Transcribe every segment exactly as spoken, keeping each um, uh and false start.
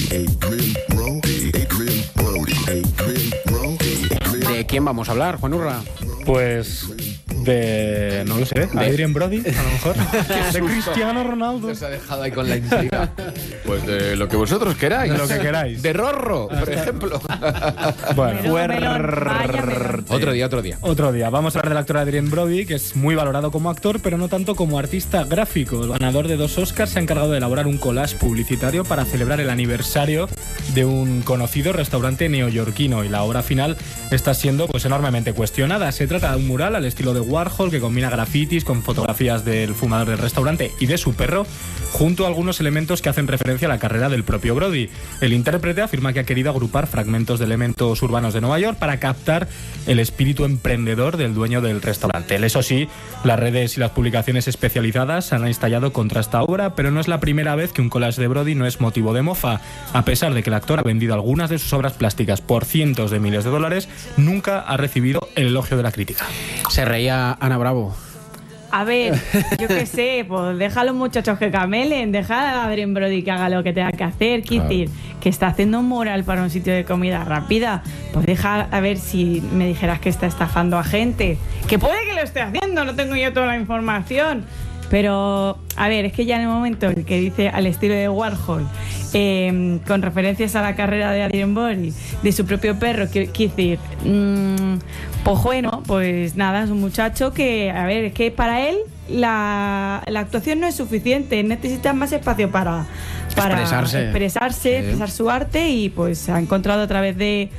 ¿De quién vamos a hablar, Juan Urra? Pues de... no lo sé, de Adrien Brody, a lo mejor. De Cristiano Ronaldo. Os ha dejado ahí con la intriga. Pues de lo que vosotros queráis. De lo que queráis. De Rorro, por ejemplo. Bueno, Melón, melón, vaya melón. Otro día, otro día. Otro día. Vamos a hablar del actor Adrien Brody, que es muy valorado como actor, pero no tanto como artista gráfico. El ganador de dos Oscars se ha encargado de elaborar un collage publicitario para celebrar el aniversario de un conocido restaurante neoyorquino, y la obra final está siendo pues enormemente cuestionada. Se trata de un mural al estilo de Warhol que combina grafitis con fotografías del fumador del restaurante y de su perro, junto a algunos elementos que hacen referencia a la carrera del propio Brody. El intérprete afirma que ha querido agrupar fragmentos de elementos urbanos de Nueva York para captar el espíritu emprendedor del dueño del restaurante. Eso sí, las redes y las publicaciones especializadas han estallado contra esta obra, pero no es la primera vez que un collage de Brody no es motivo de mofa. A pesar de que el actor ha vendido algunas de sus obras plásticas por cientos de miles de dólares, nunca ha recibido el elogio de la crítica. Se reía Ana Bravo. A ver, yo qué sé, pues deja a los muchachos que camelen, deja a Adrien Brody que haga lo que tenga que hacer. Quiero decir, que está haciendo un mural para un sitio de comida rápida, pues deja a ver si me dijeras que está estafando a gente. Que puede que lo esté haciendo, no tengo yo toda la información. Pero, a ver, es que ya en el momento en que dice al estilo de Warhol, eh, con referencias a la carrera de Adrien Brody, de su propio perro, quiero decir, mmm, pues bueno, pues nada, es un muchacho que, a ver, es que para él la, la actuación no es suficiente, necesita más espacio para, para expresarse, expresarse sí. expresar su arte, y pues ha encontrado a través de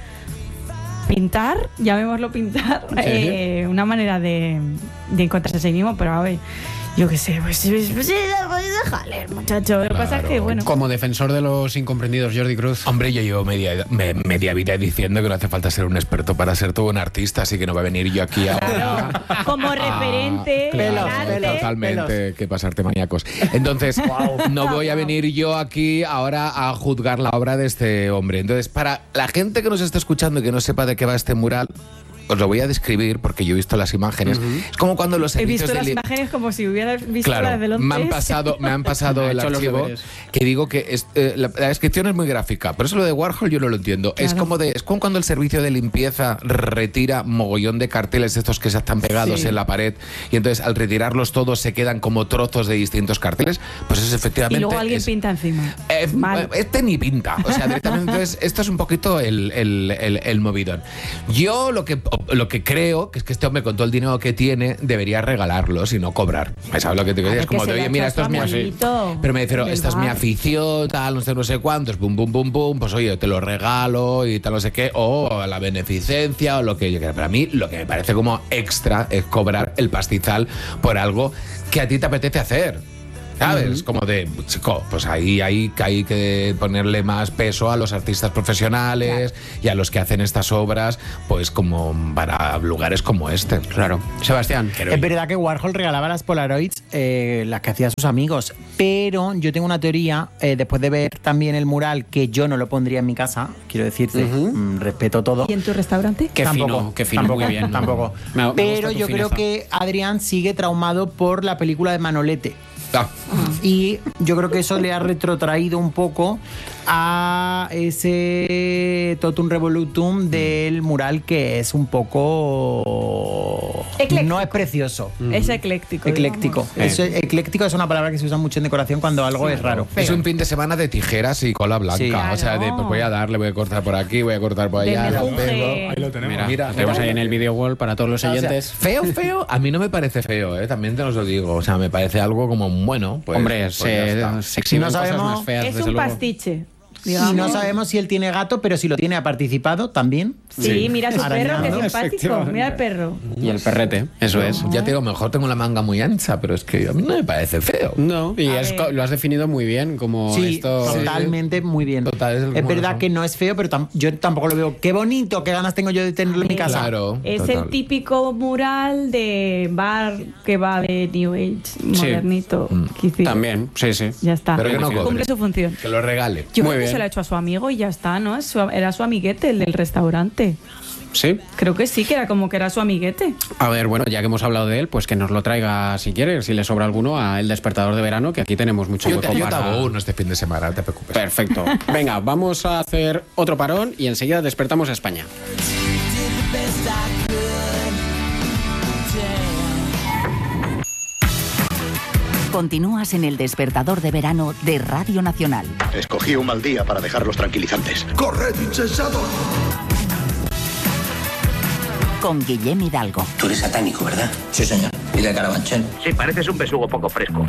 pintar, llamémoslo pintar, sí. eh, una manera de, de encontrarse a sí mismo, pero a ver, yo qué sé, pues, pues, pues déjale, muchacho. Lo que Claro. pasa es que, bueno. Como defensor de los incomprendidos, Jordi Cruz. Hombre, yo llevo media, me, media vida diciendo que no hace falta ser un experto para ser todo un artista, así que no va a venir yo aquí ahora. Claro, como referente. Claro, del arte. totalmente, que pasarte maníacos. Entonces, wow. no voy a venir yo aquí ahora a juzgar la obra de este hombre. Entonces, para la gente que nos está escuchando y que no sepa de qué va este mural, os lo voy a describir porque yo he visto las imágenes. Uh-huh. Es como cuando los He servicios visto las de li- imágenes como si hubieras visto claro, las de Londres. me han pasado, me han pasado el archivo que digo que es, eh, la, la descripción es muy gráfica. Por eso lo de Warhol yo no lo entiendo. Claro. Es como de, es como cuando el servicio de limpieza retira mogollón de carteles estos que se están pegados sí. en la pared, y entonces al retirarlos todos se quedan como trozos de distintos carteles. Pues eso efectivamente. Y luego alguien es, pinta encima. Eh, este ni pinta. O sea, directamente. Entonces esto es un poquito el, el, el, el movidón. Yo lo que lo que creo que es que este hombre, con todo el dinero que tiene, debería regalarlos y no cobrar. ¿Sabes lo que te digo? Es como de, oye, mira, esto es mi afición. Pero me dijeron, esta es mi afición, tal, no sé, no sé cuántos, pum, pum, pum, pum, pues oye, te lo regalo y tal, no sé qué, o a la beneficencia, o lo que yo quiera. Pero a mí lo que me parece como extra es cobrar el pastizal por algo que a ti te apetece hacer. ¿Sabes? Uh-huh. Como de, chico, pues ahí hay, hay que ponerle más peso a los artistas profesionales, claro. y a los que hacen estas obras, pues como para lugares como este. Claro. Sebastián. Es verdad que Warhol regalaba las Polaroids, eh, las que hacía sus amigos, pero yo tengo una teoría, eh, después de ver también el mural, que yo no lo pondría en mi casa, quiero decirte, uh-huh. mmm, respeto todo. ¿Y en tu restaurante? Qué tampoco, fino, qué fino, tampoco, muy bien. Tampoco. Me, me pero yo fineza. creo que Adrián sigue traumado por la película de Manolete. Ah. Y yo creo que eso le ha retrotraído un poco a ese totum revolutum del mural, que es un poco... Ecléctico. No es precioso. Mm. Es ecléctico. Ecléctico. Es, ecléctico es una palabra que se usa mucho en decoración cuando algo sí, es raro. Feo. Es un fin de semana de tijeras y cola blanca. Sí, claro. O sea, de, pues voy a darle, voy a cortar por aquí, voy a cortar por allá. Lo ahí lo tenemos. Mira, mira, tenemos ahí en el video wall para todos los oyentes. O sea, feo, feo. A mí no me parece feo, ¿eh? También te os lo digo. O sea, me parece algo como bueno. Pues, Hombre, pues se, se exhiben no cosas más feas, es desde un luego. pastiche. Digamos. Y no sabemos si él tiene gato, pero si lo tiene, ha participado también. Sí, sí. Mira su perro, que es simpático. Mira el perro. Y el perrete, eso es. Ya te digo, mejor tengo la manga muy ancha, pero es que a mí no me parece feo. No, y es, lo has definido muy bien, como sí, esto... totalmente muy bien. Total, es, es verdad que no es feo, pero tam yo tampoco lo veo. Qué bonito, qué ganas tengo yo de tenerlo en mi casa. Claro, es total. el típico mural de bar que va de New Age, modernito. Sí. Mm. También, sí, sí. Ya está. Pero que no cumple su función. Que lo regale. Yo muy creo bien. bien. se lo ha hecho a su amigo y ya está, ¿no? Es su- era su amiguete, el del restaurante. Sí. Creo que sí, que era como que era su amiguete. A ver, bueno, ya que hemos hablado de él, pues que nos lo traiga si quiere, si le sobra alguno, a El Despertador de Verano, que aquí tenemos mucho Yo hueco te, yo te para... hago uno este fin de semana, no te preocupes. Perfecto. Venga, vamos a hacer otro parón y enseguida despertamos a España. Continúas en El Despertador de Verano de Radio Nacional. Escogí un mal día para dejar los tranquilizantes. ¡Corred, insensatos! Con Guillem Hidalgo. Tú eres satánico, ¿verdad? Sí, señor. ¿Y de Carabanchel? Sí, pareces un besugo poco fresco.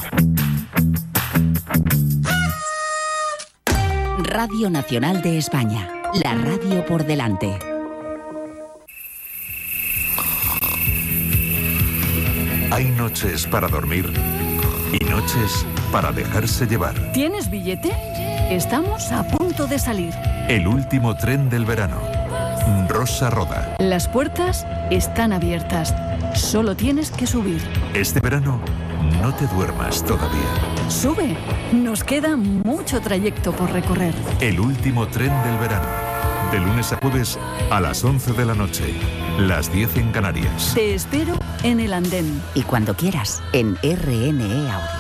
Radio Nacional de España. La radio por delante. Hay noches para dormir y noches para dejarse llevar. ¿Tienes billete? Estamos a punto de salir. El último tren del verano. Rosa Roda. Las puertas están abiertas. Solo tienes que subir. Este verano no te duermas todavía. Sube. Nos queda mucho trayecto por recorrer. El último tren del verano. De lunes a jueves a las once de la noche. Las diez en Canarias. Te espero en el andén. Y cuando quieras, en R N E Audio.